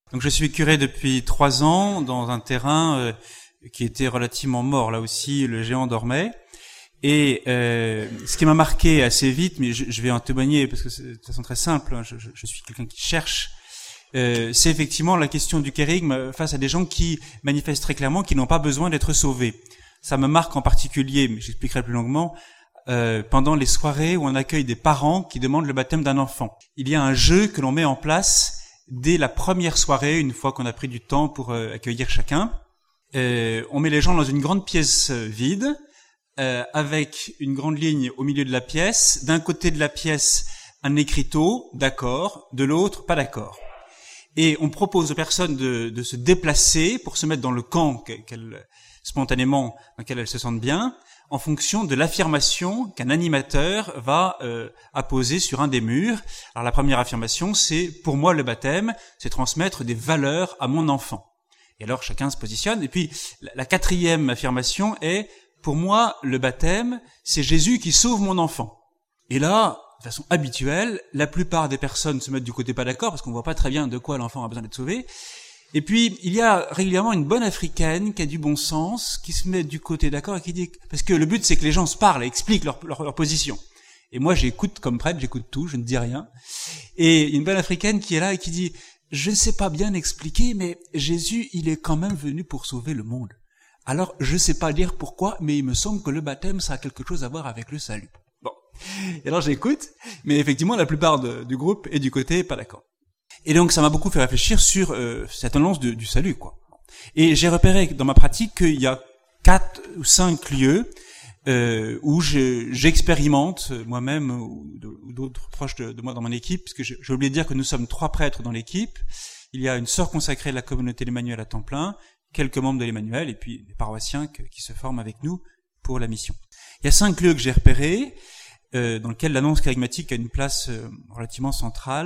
Donc je suis curé depuis 3 ans dans un terrain qui était relativement mort. Là aussi, le géant dormait. Et ce qui m'a marqué assez vite, mais je vais en témoigner parce que c'est de façon très simple, hein, je suis quelqu'un qui cherche, c'est effectivement la question du kérigme face à des gens qui manifestent très clairement qu'ils n'ont pas besoin d'être sauvés. Ça me marque en particulier, mais j'expliquerai plus longuement, pendant les soirées où on accueille des parents qui demandent le baptême d'un enfant. Il y a un jeu que l'on met en place dès la première soirée, une fois qu'on a pris du temps pour accueillir chacun. On met les gens dans une grande pièce vide, avec une grande ligne au milieu de la pièce. D'un côté de la pièce, un écriteau, d'accord, de l'autre, pas d'accord. Et on propose aux personnes de se déplacer pour se mettre dans le camp spontanément dans lequel elles se sentent bien, en fonction de l'affirmation qu'un animateur va apposer sur un des murs. Alors la première affirmation, c'est « Pour moi, le baptême, c'est transmettre des valeurs à mon enfant ». Et alors chacun se positionne. Et puis la quatrième affirmation est « Pour moi, le baptême, c'est Jésus qui sauve mon enfant ». Et là, de façon habituelle, la plupart des personnes se mettent du côté pas d'accord parce qu'on voit pas très bien de quoi l'enfant a besoin d'être sauvé. Et puis, il y a régulièrement une bonne africaine qui a du bon sens, qui se met du côté d'accord et qui dit, parce que le but c'est que les gens se parlent et expliquent leur position. Et moi j'écoute comme prêtre, j'écoute tout, je ne dis rien. Et une bonne africaine qui est là et qui dit, je ne sais pas bien expliquer, mais Jésus, il est quand même venu pour sauver le monde. Alors, je ne sais pas dire pourquoi, mais il me semble que le baptême, ça a quelque chose à voir avec le salut. Bon. Et alors j'écoute, mais effectivement la plupart du groupe est du côté pas d'accord. Et donc ça m'a beaucoup fait réfléchir sur cette annonce du salut, quoi. Et j'ai repéré dans ma pratique qu'il y a 4 ou 5 lieux où j'expérimente moi-même ou d'autres proches de moi dans mon équipe, parce que j'ai oublié de dire que nous sommes 3 prêtres dans l'équipe. Il y a une sœur consacrée de la communauté de l'Emmanuel à temps plein, quelques membres de l'Emmanuel et puis des paroissiens qui se forment avec nous pour la mission. Il y a 5 lieux que j'ai repérés dans lesquels l'annonce charismatique a une place relativement centrale.